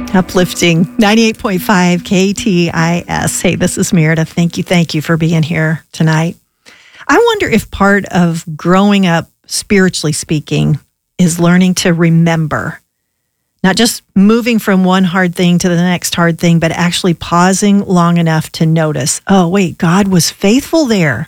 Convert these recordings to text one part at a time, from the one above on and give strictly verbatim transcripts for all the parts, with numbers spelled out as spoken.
Uplifting ninety-eight point five K T I S. Hey, this is Meredith. Thank you, thank you for being here tonight. I wonder if part of growing up, spiritually speaking, is learning to remember. Not just moving from one hard thing to the next hard thing, but actually pausing long enough to notice, oh, wait, God was faithful there.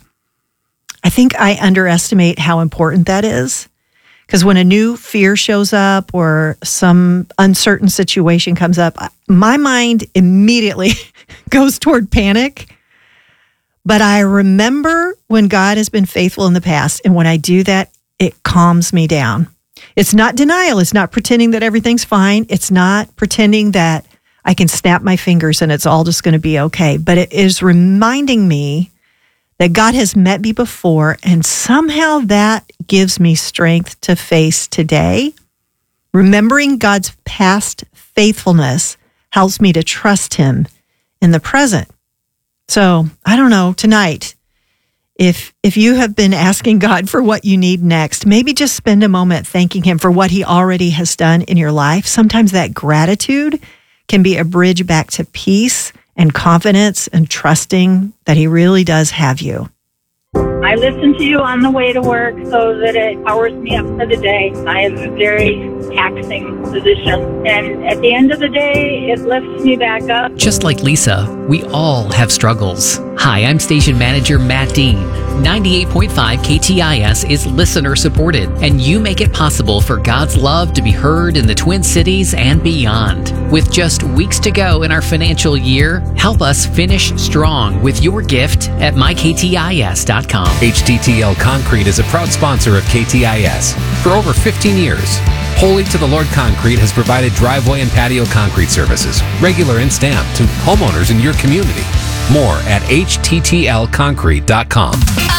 I think I underestimate how important that is. Because when a new fear shows up or some uncertain situation comes up, my mind immediately goes toward panic. But I remember when God has been faithful in the past. And when I do that, it calms me down. It's not denial. It's not pretending that everything's fine. It's not pretending that I can snap my fingers and it's all just going to be okay. But it is reminding me that God has met me before, and somehow that gives me strength to face today. Remembering God's past faithfulness helps me to trust Him in the present. So, I don't know, tonight, if if you have been asking God for what you need next, maybe just spend a moment thanking Him for what He already has done in your life. Sometimes that gratitude can be a bridge back to peace and confidence and trusting that He really does have you. I listen to you on the way to work so that it powers me up for the day. I have a very taxing position, and at the end of the day, it lifts me back up. Just like Lisa, we all have struggles. Hi, I'm Station Manager Matt Dean. ninety-eight point five K T I S is listener supported, and you make it possible for God's love to be heard in the Twin Cities and beyond. With just weeks to go in our financial year, help us finish strong with your gift at my k t i s dot com. H T T L Concrete is a proud sponsor of K T I S. For over fifteen years, Holy to the Lord Concrete has provided driveway and patio concrete services, regular and stamped, to homeowners in your community. More at h t t l concrete dot com.